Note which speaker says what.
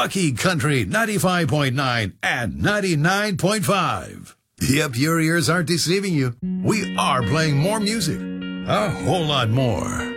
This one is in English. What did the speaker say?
Speaker 1: Bucky Country 95.9 and 99.5. Yep, your ears aren't deceiving you. We are playing more music. A whole lot more.